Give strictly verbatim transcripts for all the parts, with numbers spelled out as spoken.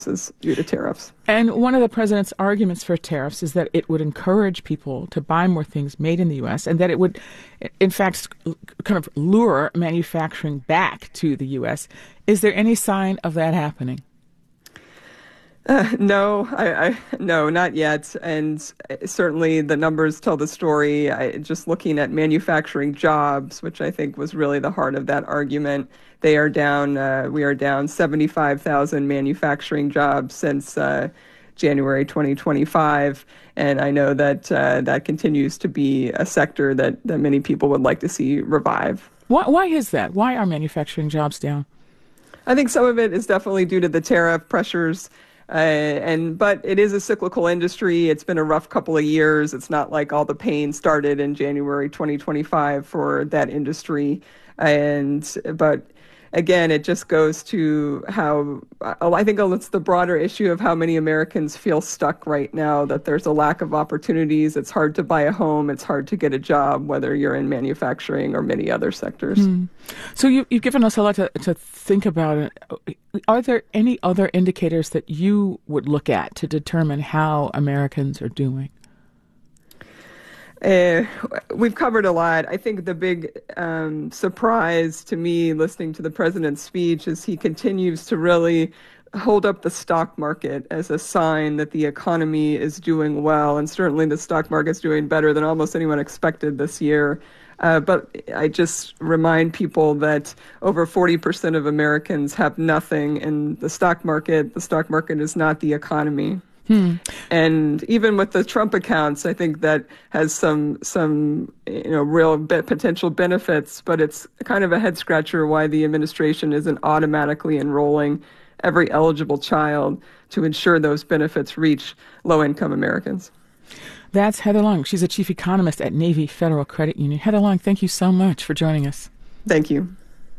due to tariffs. And one of the president's arguments for tariffs is that it would encourage people to buy more things made in the U S and that it would, in fact, kind of lure manufacturing back to the U S. Is there any sign of that happening? Uh, no, I, I, no, not yet. And certainly the numbers tell the story. I, just looking at manufacturing jobs, which I think was really the heart of that argument, they are down. Uh, we are down seventy-five thousand manufacturing jobs since uh, January twenty twenty-five. And I know that uh, that continues to be a sector that, that many people would like to see revive. Why, why is that? Why are manufacturing jobs down? I think some of it is definitely due to the tariff pressures. Uh, and but it is a cyclical industry. It's been a rough couple of years. It's not like all the pain started in January twenty twenty-five for that industry. And but again, it just goes to how I think it's the broader issue of how many Americans feel stuck right now, that there's a lack of opportunities. It's hard to buy a home. It's hard to get a job, whether you're in manufacturing or many other sectors. Mm. So you, you've given us a lot to, to think about. Are there any other indicators that you would look at to determine how Americans are doing? Uh, we've covered a lot. I think the big um, surprise to me listening to the president's speech is he continues to really hold up the stock market as a sign that the economy is doing well. And certainly the stock market's doing better than almost anyone expected this year. Uh, but I just remind people that over forty percent of Americans have nothing in the stock market. The stock market is not the economy. Hmm. And even with the Trump accounts, I think that has some some you know real be- potential benefits, but it's kind of a head scratcher why the administration isn't automatically enrolling every eligible child to ensure those benefits reach low-income Americans. That's Heather Long. She's a chief economist at Navy Federal Credit Union. Heather Long, thank you so much for joining us. Thank you.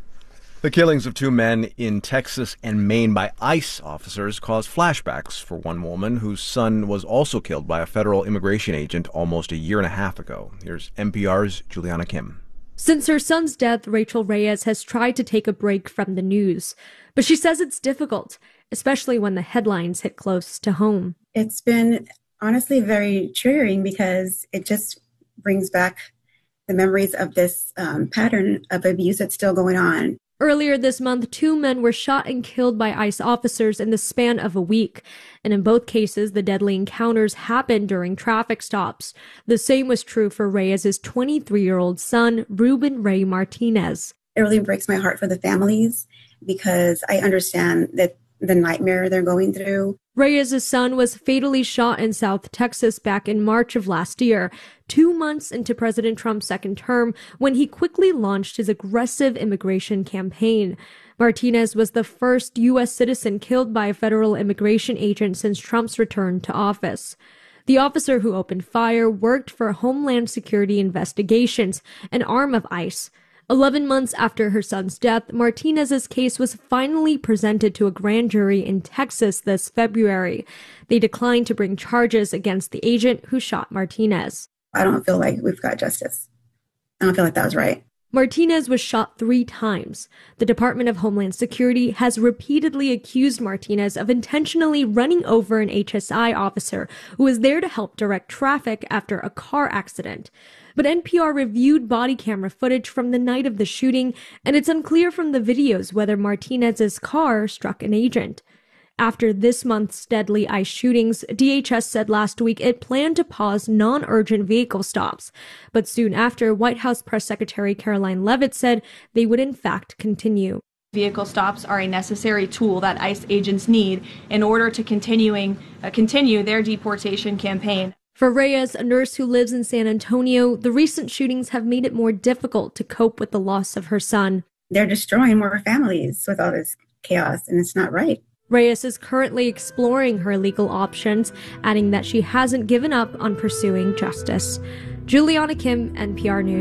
The killings of two men in Texas and Maine by ICE officers caused flashbacks for one woman whose son was also killed by a federal immigration agent almost a year and a half ago. Here's N P R's Juliana Kim. Since her son's death, Rachel Reyes has tried to take a break from the news, but she says it's difficult, especially when the headlines hit close to home. It's been honestly very triggering because it just brings back the memories of this um, pattern of abuse that's still going on. Earlier this month, two men were shot and killed by ICE officers in the span of a week. And in both cases, the deadly encounters happened during traffic stops. The same was true for Reyes' twenty-three-year-old son, Ruben Ray Martinez. It really breaks my heart for the families because I understand that the nightmare they're going through. Reyes' son was fatally shot in South Texas back in March of last year, two months into President Trump's second term, when he quickly launched his aggressive immigration campaign. Martinez was the first U S citizen killed by a federal immigration agent since Trump's return to office. The officer who opened fire worked for Homeland Security Investigations, an arm of ICE. Eleven months after her son's death, Martinez's case was finally presented to a grand jury in Texas this February. They declined to bring charges against the agent who shot Martinez. I don't feel like we've got justice. I don't feel like that was right. Martinez was shot three times. The Department of Homeland Security has repeatedly accused Martinez of intentionally running over an H S I officer who was there to help direct traffic after a car accident. But N P R reviewed body camera footage from the night of the shooting, and it's unclear from the videos whether Martinez's car struck an agent. After this month's deadly ICE shootings, D H S said last week it planned to pause non-urgent vehicle stops. But soon after, White House Press Secretary Caroline Leavitt said they would in fact continue. Vehicle stops are a necessary tool that ICE agents need in order to continuing uh, continue their deportation campaign. For Reyes, a nurse who lives in San Antonio, the recent shootings have made it more difficult to cope with the loss of her son. They're destroying more families with all this chaos, and it's not right. Reyes is currently exploring her legal options, adding that she hasn't given up on pursuing justice. Juliana Kim, N P R News.